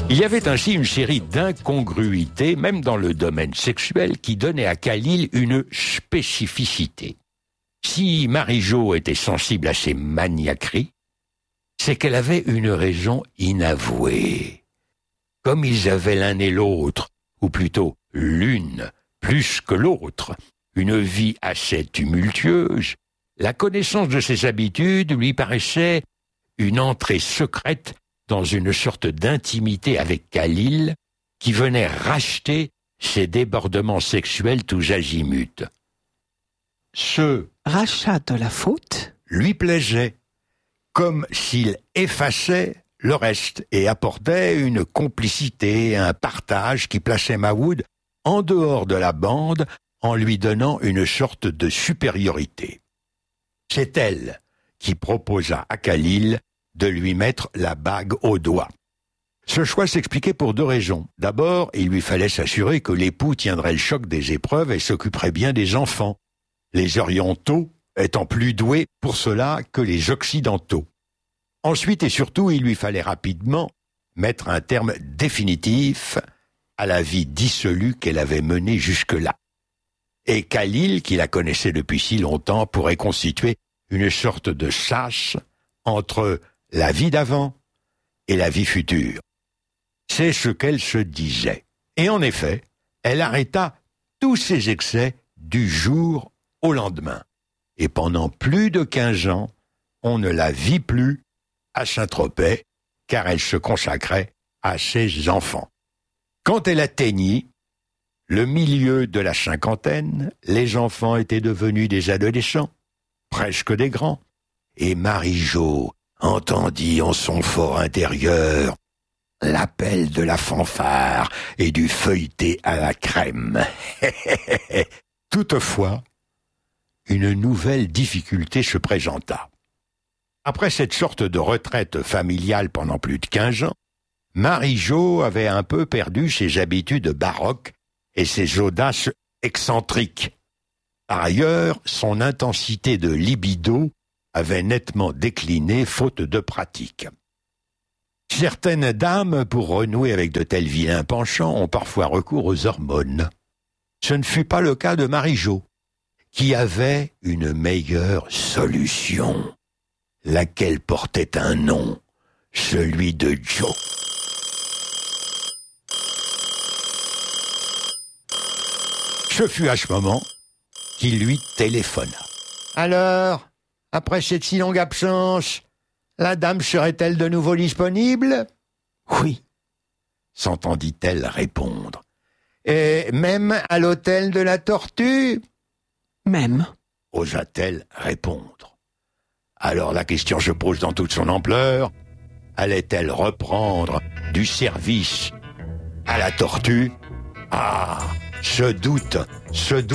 Il y avait ainsi une série d'incongruités, même dans le domaine sexuel, qui donnaient à Khalil une spécificité. Si Marie-Jo était sensible à ses maniaqueries, c'est qu'elle avait une raison inavouée. Comme ils avaient l'un et l'autre, ou plutôt l'une plus que l'autre, une vie assez tumultueuse, la connaissance de ses habitudes lui paraissait une entrée secrète dans une sorte d'intimité avec Khalil qui venait racheter ses débordements sexuels tous azimuts. Ce rachat de la faute lui plaisait, comme s'il effaçait le reste et apportait une complicité, un partage qui plaçait Mahoud en dehors de la bande en lui donnant une sorte de supériorité. C'est elle qui proposa à Khalil de lui mettre la bague au doigt. Ce choix s'expliquait pour deux raisons. D'abord, il lui fallait s'assurer que l'époux tiendrait le choc des épreuves et s'occuperait bien des enfants, les orientaux étant plus doués pour cela que les occidentaux. Ensuite et surtout, il lui fallait rapidement mettre un terme définitif à la vie dissolue qu'elle avait menée jusque-là. Et Khalil, qui la connaissait depuis si longtemps, pourrait constituer une sorte de sas entre la vie d'avant et la vie future. C'est ce qu'elle se disait. Et en effet, elle arrêta tous ses excès du jour au lendemain. Et pendant plus de 15 ans, on ne la vit plus à Saint-Tropez, car elle se consacrait à ses enfants. Quand elle atteignit le milieu de la cinquantaine, les enfants étaient devenus des adolescents, presque des grands, et Marie-Jo entendit en son fort intérieur l'appel de la fanfare et du feuilleté à la crème. Toutefois, une nouvelle difficulté se présenta. Après cette sorte de retraite familiale pendant plus de 15 ans, Marie-Jo avait un peu perdu ses habitudes baroques et ses audaces excentriques. Par ailleurs, son intensité de libido avait nettement décliné faute de pratique. Certaines dames, pour renouer avec de tels vilains penchants, ont parfois recours aux hormones. Ce ne fut pas le cas de Marie-Jo, qui avait une meilleure solution, laquelle portait un nom, celui de Joe. Ce fut à ce moment qu'il lui téléphona. « Alors, après cette si longue absence, la dame serait-elle de nouveau disponible ?»« Oui. » s'entendit-elle répondre. « Et même à l'hôtel de la Tortue ?»« Même. » osa-t-elle répondre. Alors la question se pose dans toute son ampleur. Allait-elle reprendre du service à la Tortue ? Ah, ce doute